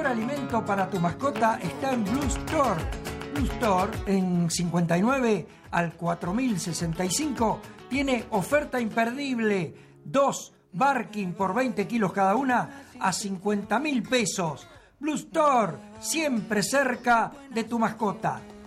Alimento para tu mascota está en Blue Store. Blue Store en 59 al 4065 tiene oferta imperdible. 2 Barking por 20 kilos cada una a 50.000 pesos. Blue Store, siempre cerca de tu mascota.